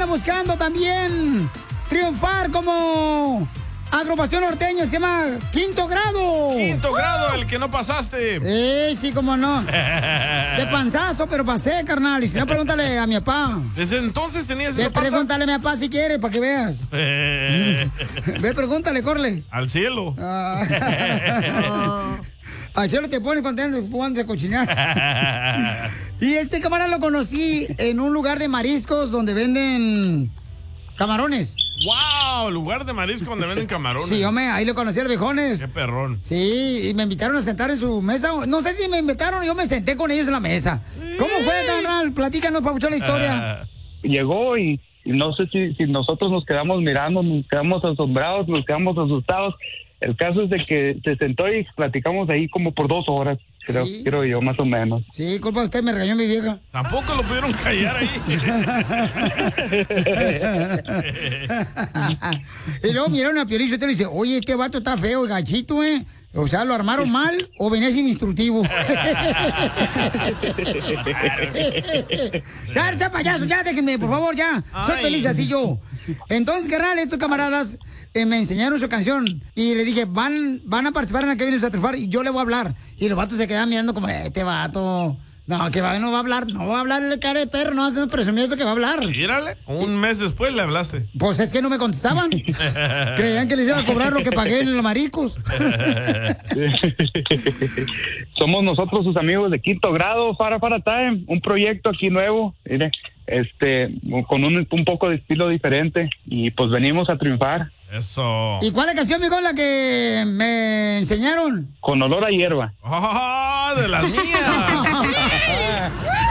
anda buscando también triunfar como agrupación norteña, se llama Quinto Grado. Quinto Grado, el que no pasaste. Sí, cómo no. De panzazo, pero pasé, carnal. Y si no, pregúntale a mi papá. ¿Desde entonces tenías esa panza? Pregúntale a mi papá si quiere, para que veas. Ve, pregúntale, corre. Al cielo. Al cielo te pone contento jugando de cocinar. Y este camarada lo conocí en un lugar de mariscos donde venden camarones. ¡Wow! Lugar de marisco donde venden camarones. Sí, hombre, ahí lo conocí a los viejones. ¡Qué perrón! Sí, y me invitaron a sentar en su mesa. No sé si me invitaron, yo me senté con ellos en la mesa. ¿Cómo fue, carnal? Platícanos, papuchón, la historia. Llegó y no sé si nosotros nos quedamos mirando, nos quedamos asombrados, nos quedamos asustados. El caso es de que se sentó y platicamos ahí como por 2 horas, creo yo, más o menos. Sí, culpa de usted, me regañó mi vieja. Tampoco lo pudieron callar ahí. Y luego miraron a Piolín y usted le dice, oye, este vato está feo y gachito, ¿eh? O sea, ¿lo armaron mal o venía sin instructivo? ¡Ya, payaso! Ya, déjenme, por favor, ya. Soy feliz así yo. Entonces, carnal, estos camaradas me enseñaron su canción y le dije, van a participar en la que vienes a triunfar y yo le voy a hablar. Y los vatos se quedan mirando como, este vato... No, que no va a hablar el cara de perro, no va a ser presumido que va a hablar. Mírale, un mes después le hablaste. Pues es que no me contestaban. Creían que les iban a cobrar lo que pagué en los maricos. Somos nosotros sus amigos de Quinto Grado, Fara Time, un proyecto aquí nuevo, mire, con un poco de estilo diferente y pues venimos a triunfar. Eso. ¿Y cuál es la canción, amigo, la que me enseñaron? Con olor a hierba. ¡Oh, de las mías!